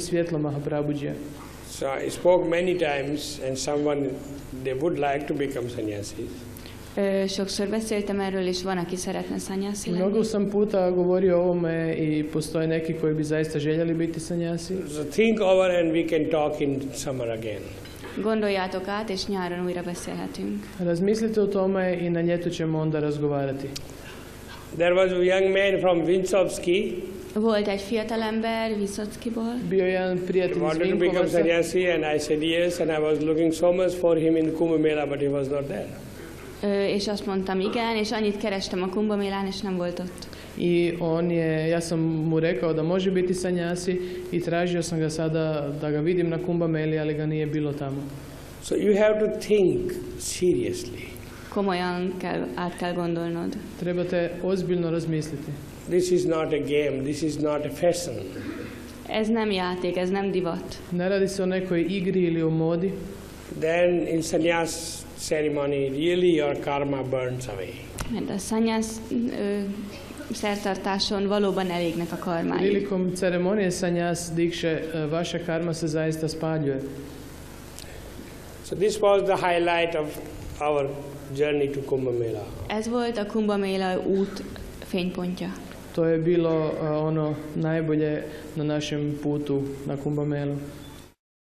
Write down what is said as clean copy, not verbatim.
svjetlo Mahaprabhuđija. So I spoke many times, and someone, they would like to become sannyasis. Sokszor beszéltem erről, és van, aki szeretne szanyászi lenni. Mnogo sam puta govorio o ovome i postoje neki koji bi zaista željeli biti sanjasi. So think over and we can talk in summer again. Gondoljátok át, és nyáron újra beszélhetünk. Razmislite o tome i na ljetu ćemo onda razgovarati. There was a young man from Vinsovsky. Volt egy fiatalember Viszockiból. Bio je jedan prijatelj iz Wanted to become Vinkovaca. sannyasi, and I said yes, and I was looking so much for him in Kumbh Mela, but he was not there. És azt mondtam igen, és annyit kerestem a Kumbhamélán, és nem volt ott. I ja sam mu rekao da može biti sanjasi i tražio sam ga sada da ga vidim na Kumbh Meli, ali ga nije bilo tamo. So you have to think seriously. Komolyan át kell gondolnod. Trebate ozbiljno razmisliti. This is not a game, this is not a fashion. Ez nem játék, ez nem divat. Ne radi se o nekoj igri ili o modi. Then in sannyas ceremony, really your karma burns away. Mert a szanyász szertartáson valóban elégnek a karmáid. Prilikom ceremonije sanjas dikše vaša karma se zaista spaljuje. So this was the highlight of our journey to Kumbh Mela. Ez volt a Kumbhaméla út fénypontja. To je bilo ono najbolje na našem putu na Kumbh Melu.